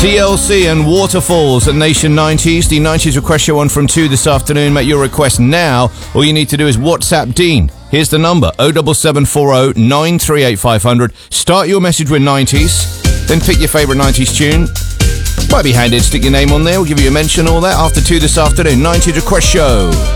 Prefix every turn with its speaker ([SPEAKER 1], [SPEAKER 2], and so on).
[SPEAKER 1] TLC and Waterfalls at Nation 90s. The 90s request show on from 2 this afternoon. Make your request now. All you need to do is WhatsApp Dean. Here's the number, 07740 938 500. Start your message with 90s, then pick your favourite 90s tune. Might be handy to stick your name on there. We'll give you a mention, all that, after 2 this afternoon. 90s request show.